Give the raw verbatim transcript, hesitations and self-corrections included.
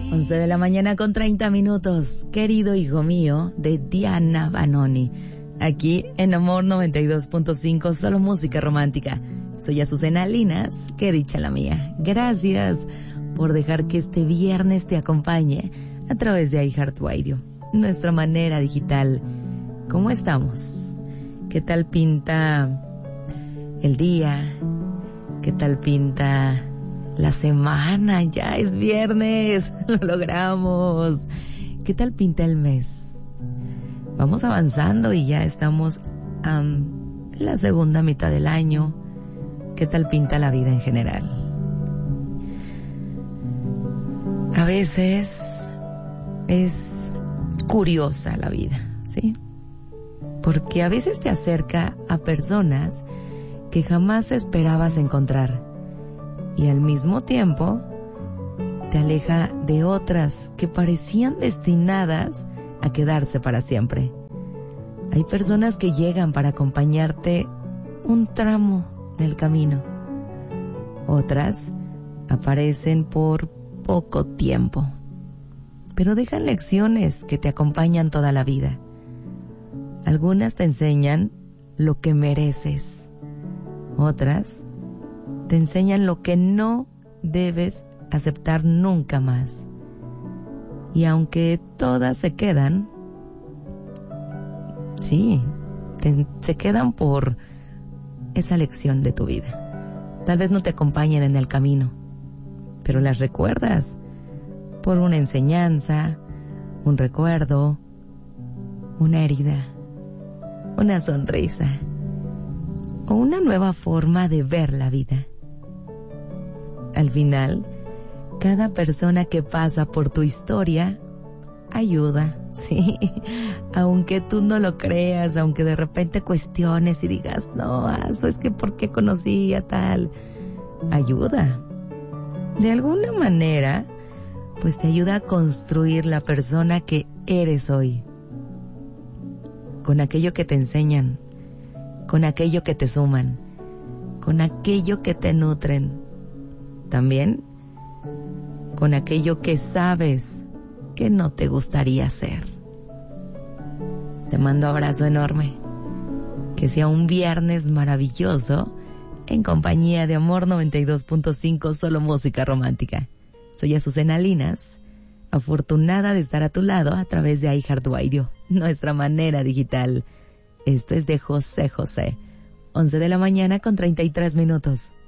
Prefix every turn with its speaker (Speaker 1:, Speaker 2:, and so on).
Speaker 1: once de la mañana con treinta minutos, querido hijo mío, de Diana Banoni, aquí en Amor noventa y dos punto cinco, solo música romántica. Soy Azucena Linas, qué dicha la mía. Gracias por dejar que este viernes te acompañe a través de iHeartRadio, nuestra manera digital. ¿Cómo estamos? ¿Qué tal pinta el día? ¿Qué tal pinta la semana? Ya es viernes, lo logramos. ¿Qué tal pinta el mes? Vamos avanzando y ya estamos um, en la segunda mitad del año. ¿Qué tal pinta la vida en general? A veces es curiosa la vida, ¿sí? Porque a veces te acerca a personas que jamás esperabas encontrar y al mismo tiempo te aleja de otras que parecían destinadas a quedarse para siempre. Hay personas que llegan para acompañarte un tramo del camino. Otras aparecen por poco tiempo, pero dejan lecciones que te acompañan toda la vida. Algunas te enseñan lo que mereces. Otras te enseñan lo que no debes aceptar nunca más. Y aunque todas se quedan, sí, te, se quedan por esa lección de tu vida. Tal vez no te acompañen en el camino, pero las recuerdas por una enseñanza, un recuerdo, una herida, una sonrisa o una nueva forma de ver la vida. Al final, cada persona que pasa por tu historia ayuda, sí, aunque tú no lo creas, aunque de repente cuestiones y digas, no, eso es que ¿por qué conocí a tal? Ayuda. De alguna manera, pues te ayuda a construir la persona que eres hoy. Con aquello que te enseñan, con aquello que te suman, con aquello que te nutren. También con aquello que sabes que no te gustaría ser. Te mando abrazo enorme. Que sea un viernes maravilloso en compañía de Amor noventa y dos punto cinco, solo música romántica. Soy Azucena Linas, afortunada de estar a tu lado a través de iHeartRadio, nuestra manera digital. Esto es de José José. once de la mañana con treinta y tres minutos.